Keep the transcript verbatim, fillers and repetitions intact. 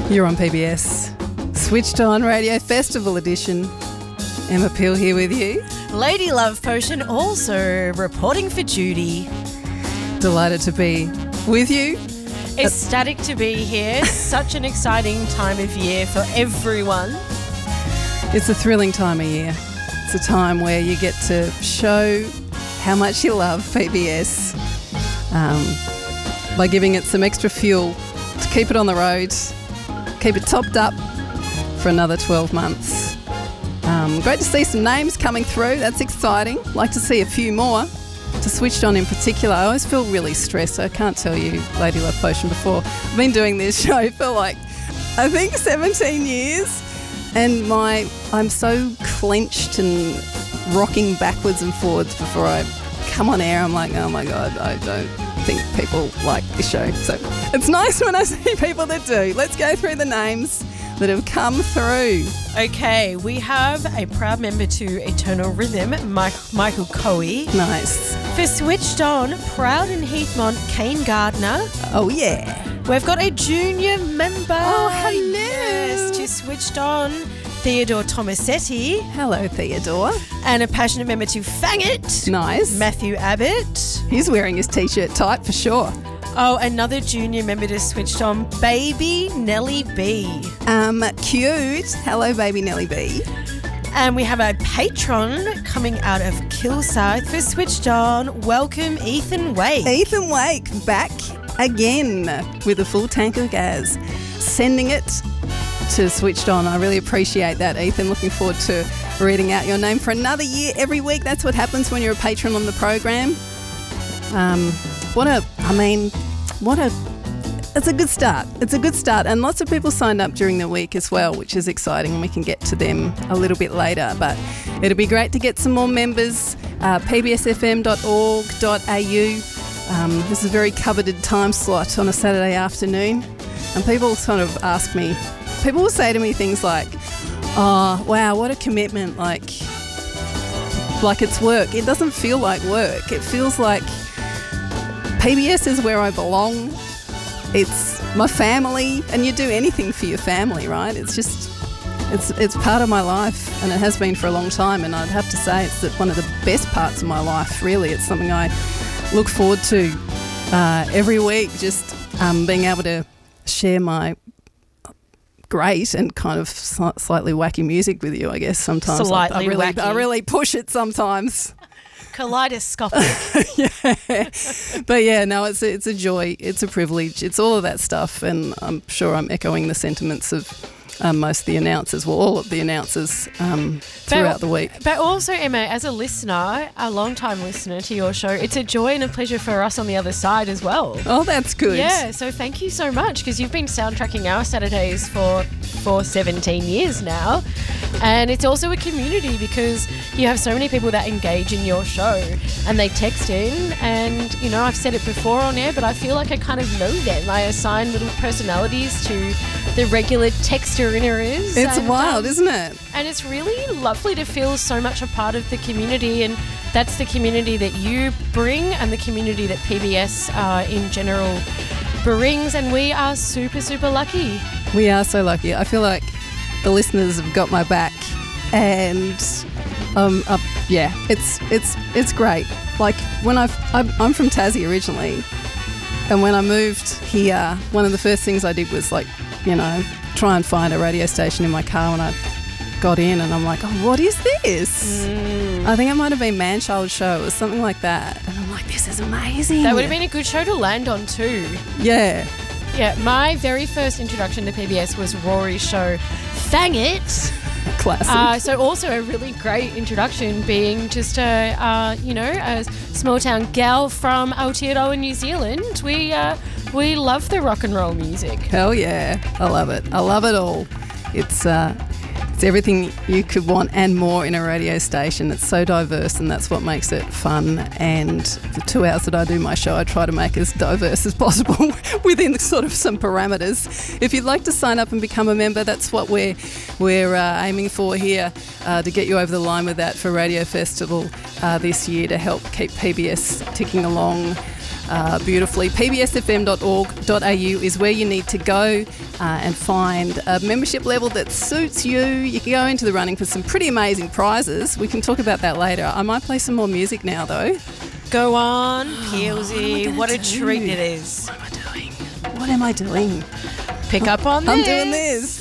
You're on P B S. Switched On Radio Festival Edition. Emma Peel here with you. Lady Love Potion also reporting for duty. Delighted to be with you. Ecstatic to be here. Such an exciting time of year for everyone. It's a thrilling time of year. It's a time where you get to show how much you love P B S um, by giving it some extra fuel to keep it on the road, keep it topped up for another twelve months. Um, great to see some names coming through. That's exciting. Like to see a few more. To Switched On in particular, I always feel really stressed. I can't tell you, Lady Love Potion, before. I've been doing this show for like, I think seventeen years, and my I'm so clenched and rocking backwards and forwards before I come on air. I'm like, oh my God, I don't think people like this show. So it's nice when I see people that do. Let's go through the names that have come through. Okay, we have a proud member to Eternal Rhythm, Mike, Michael Coey. Nice. For Switched On, proud in Heathmont, Kane Gardner. Oh, yeah. We've got a junior member. Oh, hello. Yes, to Switched On, Theodore Tomasetti. Hello, Theodore. And a passionate member to Fang It. Nice. Matthew Abbott. He's wearing his T-shirt tight for sure. Oh, another junior member to Switched On, Baby Nelly B. Um, cute. Hello, Baby Nelly B. And we have a patron coming out of Kilsyth for Switched On. Welcome, Ethan Wake. Ethan Wake back again with a full tank of gas, sending it to Switched On. I really appreciate that, Ethan. Looking forward to reading out your name for another year every week. That's what happens when you're a patron on the program. Um, what a, I mean, what a, it's a good start. It's a good start. And lots of people signed up during the week as well, which is exciting. And we can get to them a little bit later. But it'll be great to get some more members. Uh, p b s f m dot org dot a u. Um, this is a very coveted time slot on a Saturday afternoon. And people sort of ask me, people will say to me things like, oh, wow, what a commitment. Like, like it's work. It doesn't feel like work. It feels like P B S is where I belong. It's my family, and you do anything for your family, right? It's just, it's it's part of my life, and it has been for a long time, and I'd have to say it's one of the best parts of my life, really. It's something I look forward to uh, every week, just um, being able to share my great and kind of slightly wacky music with you, I guess, sometimes. Slightly I, I really, wacky. I really push it sometimes. Kaleidoscopic. Yeah, but yeah, no, it's a, it's a joy, it's a privilege, it's all of that stuff, and I'm sure I'm echoing the sentiments of um, most of the announcers, well, all of the announcers um, throughout but, the week. But also, Emma, as a listener, a long-time listener to your show, it's a joy and a pleasure for us on the other side as well. Oh, that's good. Yeah, so thank you so much, because you've been soundtracking our Saturdays for for seventeen years now, and it's also a community because you have so many people that engage in your show and they text in, and you know, I've said it before on air, but I feel like I kind of know them. I assign little personalities to the regular texter inners. It's and, wild, um, isn't it? And it's really lovely to feel so much a part of the community, and that's the community that you bring and the community that P B S uh, in general brings, and we are super, super lucky. We are so lucky. I feel like the listeners have got my back, and um, uh, yeah, it's it's it's great. Like when I've, I'm, I'm from Tassie originally, and when I moved here, one of the first things I did was like, you know, try and find a radio station in my car when I got in, and I'm like, oh, what is this? Mm. I think it might have been Manchild Show or something like that, and I'm like, this is amazing. That would have been a good show to land on too. Yeah. Yeah, my very first introduction to P B S was Rory's show, Fang It. Classic. Uh, so also a really great introduction, being just a, uh, you know, a small town gal from Aotearoa, New Zealand. We uh, we love the rock and roll music. Hell yeah. I love it. I love it all. It's uh, it's everything you could want and more in a radio station. It's so diverse, and that's what makes it fun. And the two hours that I do my show, I try to make as diverse as possible within sort of some parameters. If you'd like to sign up and become a member, that's what we're we're uh, aiming for here, uh, to get you over the line with that for Radio Festival uh, this year, to help keep P B S ticking along. uh, beautifully. p b s f m dot org dot a u is where you need to go uh, and find a membership level that suits you. You can go into the running for some pretty amazing prizes. We can talk about that later. I might play some more music now, though. Go on, Peelsy. Oh, what a do? treat it is. What am I doing? What am I doing? Pick up on this. I'm doing this.